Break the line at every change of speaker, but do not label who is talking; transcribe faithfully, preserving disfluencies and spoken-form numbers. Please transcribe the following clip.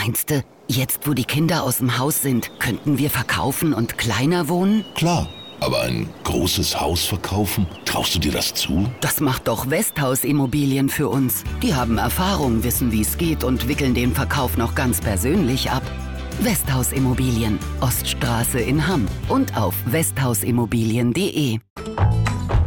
Meinst du, jetzt wo die Kinder aus dem Haus sind, könnten wir verkaufen und kleiner wohnen?
Klar, aber ein großes Haus verkaufen, traust du dir das zu?
Das macht doch Westhaus Immobilien für uns. Die haben Erfahrung, wissen, wie es geht und wickeln den Verkauf noch ganz persönlich ab. Westhaus Immobilien, Oststraße in Hamm und auf westhausimmobilien punkt de.